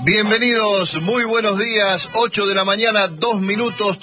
Bienvenidos, muy buenos días, 8 de la mañana, 2 minutos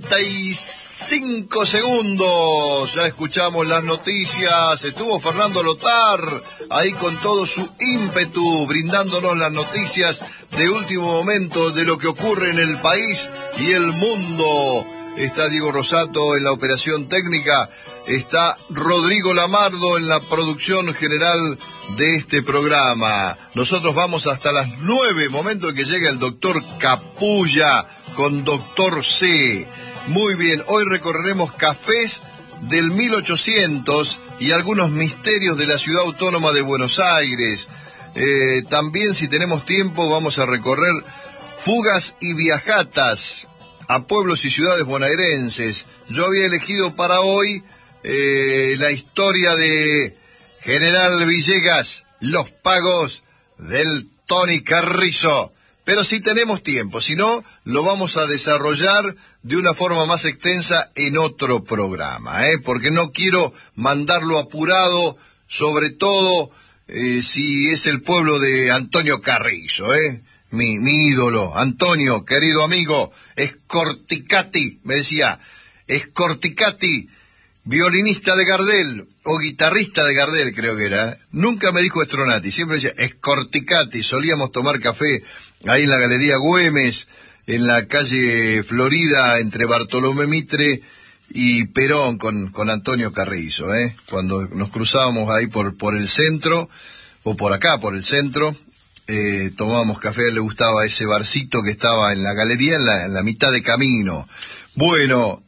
35 segundos. Ya escuchamos las noticias, estuvo Fernando Lotar ahí con todo su ímpetu, brindándonos las noticias de último momento de lo que ocurre en el país y el mundo. Está Diego Rosato en la operación técnica, está Rodrigo Lamardo en la producción general de este programa. Nosotros vamos hasta las 9, momento en que llega el doctor Capulla con Doctor C. Muy bien, hoy recorreremos cafés del 1800 y algunos misterios de la ciudad autónoma de Buenos Aires. También, si tenemos tiempo, vamos a recorrer fugas y viajatas a pueblos y ciudades bonaerenses. Yo había elegido para hoy la historia de General Villegas, los pagos del Tony Carrizo. Pero si tenemos tiempo, si no, lo vamos a desarrollar de una forma más extensa en otro programa, porque no quiero mandarlo apurado, sobre todo si es el pueblo de Antonio Carrizo, mi ídolo, Antonio, querido amigo, Scorticati, me decía, Scorticati, violinista de Gardel, o guitarrista de Gardel creo que era, nunca me dijo Stronati, siempre decía Scorticati. Solíamos tomar café ahí en la Galería Güemes, en la calle Florida, entre Bartolomé Mitre y Perón, con Antonio Carrizo, cuando nos cruzábamos ahí por el centro, o por acá, por el centro, tomábamos café. Le gustaba ese barcito que estaba en la galería, en la mitad de camino. Bueno,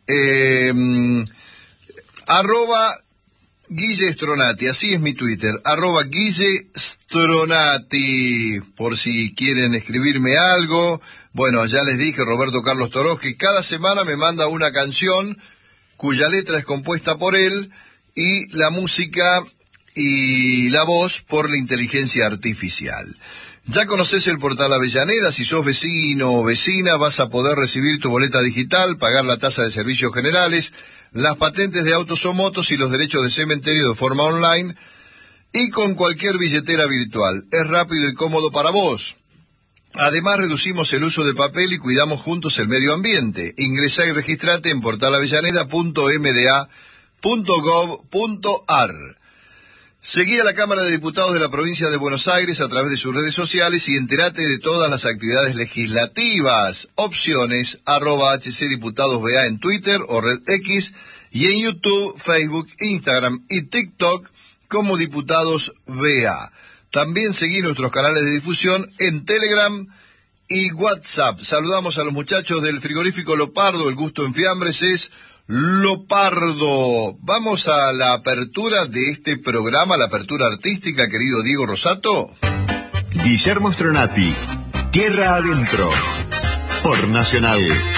arroba Guille Stronati, así es mi Twitter, arroba Guille Stronati, por si quieren escribirme algo. Bueno, ya les dije, Roberto Carlos Torós, que cada semana me manda una canción cuya letra es compuesta por él y la música y la voz por la inteligencia artificial. Ya conoces el portal Avellaneda. Si sos vecino o vecina, vas a poder recibir tu boleta digital, pagar la tasa de servicios generales, las patentes de autos o motos y los derechos de cementerio de forma online y con cualquier billetera virtual. Es rápido y cómodo para vos. Además, reducimos el uso de papel y cuidamos juntos el medio ambiente. Ingresá y registrate en portalavellaneda.mda.gov.ar. Seguí a la Cámara de Diputados de la Provincia de Buenos Aires a través de sus redes sociales y entérate de todas las actividades legislativas. Opciones, @HCDiputadosBA en Twitter o Red X, y en YouTube, Facebook, Instagram y TikTok como Diputados BA. También seguí nuestros canales de difusión en Telegram y WhatsApp. Saludamos a los muchachos del frigorífico Lopardo. El gusto en fiambres es Lopardo. Vamos a la apertura de este programa, la apertura artística, querido Diego Rosato. Guillermo Stronati, Tierra Adentro, por Nacional.